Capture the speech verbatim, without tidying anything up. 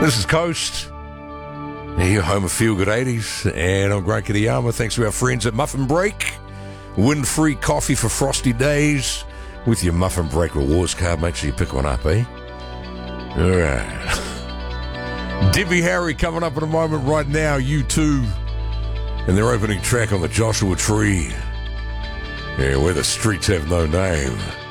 This is Coast. Here, home of Feel Good eighties. And I'm Grant Kitayama. Thanks to our friends at Muffin Break. Win-free coffee for frosty days. With your Muffin Break rewards card, make sure you pick one up, eh? All right. Debbie Harry coming up in a moment right now. You too. And their opening track on the Joshua Tree. Yeah, where the streets have no name.